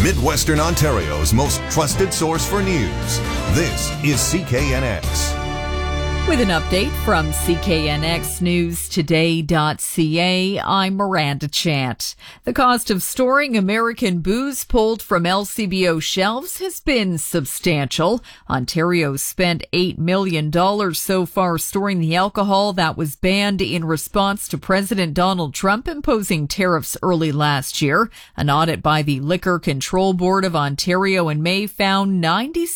Midwestern Ontario's most trusted source for news. This is CKNX. With an update from CKNXNewsToday.ca, I'm Miranda Chant. The cost of storing American booze pulled from LCBO shelves has been substantial. Ontario spent $8 million so far storing the alcohol that was banned in response to President Donald Trump imposing tariffs early last year. An audit by the Liquor Control Board of Ontario in May found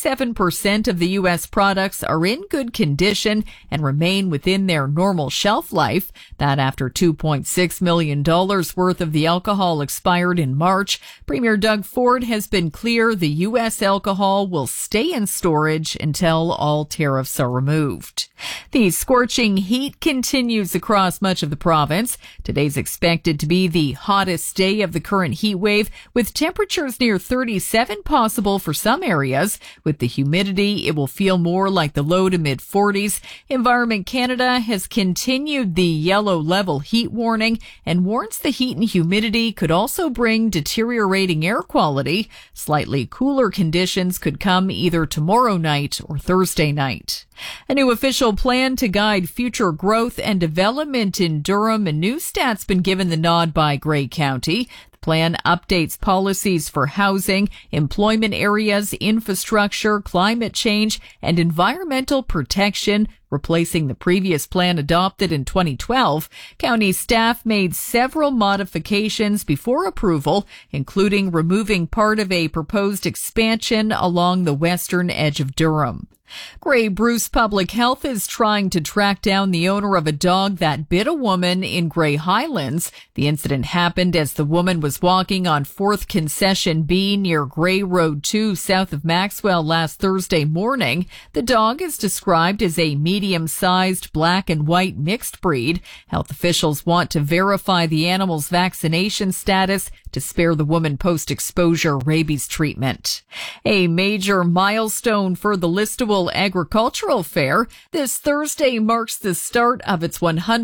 97% of the U.S. products are in good condition and remain within their normal shelf life. That after $2.6 million worth of the alcohol expired in March. Premier Doug Ford has been clear the U.S. alcohol will stay in storage until all tariffs are removed. The scorching heat continues across much of the province. Today's expected to be the hottest day of the current heat wave, with temperatures near 37 possible for some areas. With the humidity, it will feel more like the low to mid 40s. Environment Canada has continued the yellow level heat warning and warns the heat and humidity could also bring deteriorating air quality. Slightly cooler conditions could come either tomorrow night or Thursday night. A new official plan to guide future growth and development in Durham and Newstat's been given the nod by Grey County. The plan updates policies for housing, employment areas, infrastructure, climate change, and environmental protection, replacing the previous plan adopted in 2012. County staff made several modifications before approval, including removing part of a proposed expansion along the western edge of Durham. Grey Bruce Public Health is trying to track down the owner of a dog that bit a woman in Grey Highlands. The incident happened as the woman was walking on 4th Concession B near Grey Road 2 south of Maxwell last Thursday morning. The dog is described as a medium-sized black and white mixed breed. Health officials want to verify the animal's vaccination status to spare the woman post-exposure rabies treatment. A major milestone for the Listowel Agricultural Fair. This Thursday marks the start of its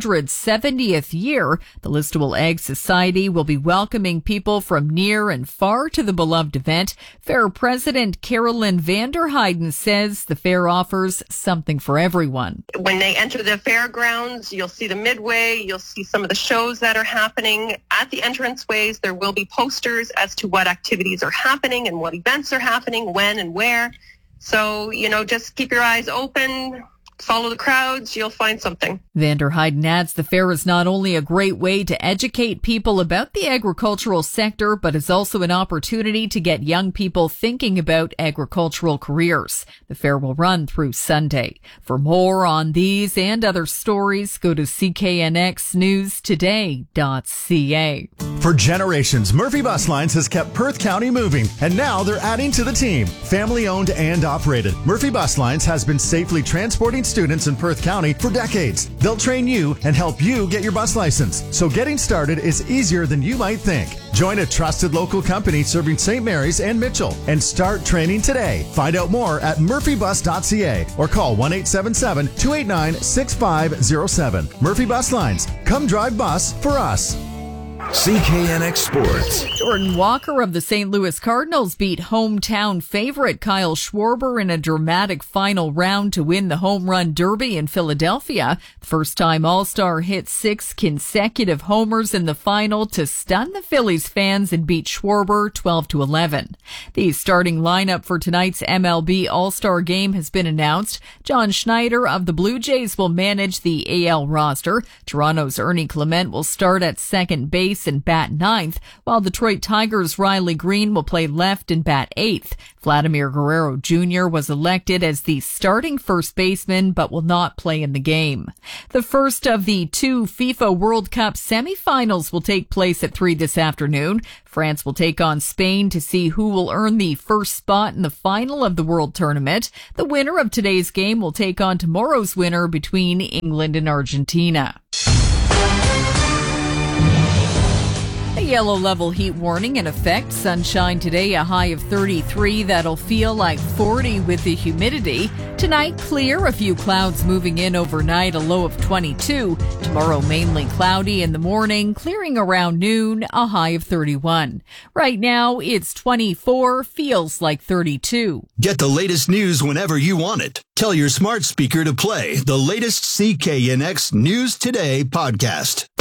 170th year. The Listowel Ag Society will be welcoming people from near and far to the beloved event. Fair President Carolyn Vanderheiden says the fair offers something for everyone. When they enter the fairgrounds, you'll see the midway, you'll see some of the shows that are happening. At the entranceways, there will be posters as to what activities are happening and what events are happening, when and where. So, just keep your eyes open, follow the crowds, you'll find something. Vanderheiden adds the fair is not only a great way to educate people about the agricultural sector, but is also an opportunity to get young people thinking about agricultural careers. The fair will run through Sunday. For more on these and other stories, go to CKNXNewsToday.ca. For generations, Murphy Bus Lines has kept Perth County moving, and now they're adding to the team. Family owned and operated, Murphy Bus Lines has been safely transporting students in Perth County for decades. They'll train you and help you get your bus license, so getting started is easier than you might think. Join a trusted local company serving St. Mary's and Mitchell and start training today. Find out more at murphybus.ca or call 1-877-289-6507. Murphy Bus Lines. Come drive bus for us. CKNX Sports. Jordan Walker of the St. Louis Cardinals beat hometown favorite Kyle Schwarber in a dramatic final round to win the home run derby in Philadelphia. The first-time All-Star hit 6 consecutive homers in the final to stun the Phillies fans and beat Schwarber 12-11. The starting lineup for tonight's MLB All-Star game has been announced. John Schneider of the Blue Jays will manage the AL roster. Toronto's Ernie Clement will start at second base and bat ninth, while Detroit Tigers' Riley Green will play left and bat eighth. Vladimir Guerrero Jr. was elected as the starting first baseman but will not play in the game. The first of the 2 FIFA World Cup semifinals will take place at 3 this afternoon. France will take on Spain to see who will earn the first spot in the final of the World Tournament. The winner of today's game will take on tomorrow's winner between England and Argentina. A yellow level heat warning in effect. Sunshine today, a high of 33. That'll feel like 40 with the humidity. Tonight, clear. A few clouds moving in overnight, a low of 22. Tomorrow, mainly cloudy in the morning, clearing around noon, a high of 31. Right now, it's 24, feels like 32. Get the latest news whenever you want it. Tell your smart speaker to play the latest CKNX News Today podcast.